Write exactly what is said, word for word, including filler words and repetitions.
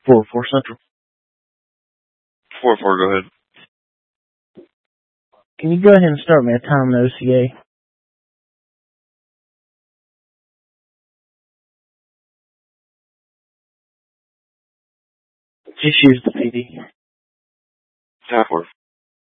four four Central. four four, go ahead. Can you go ahead and start me a time in O C A? Just use the P D. Half four.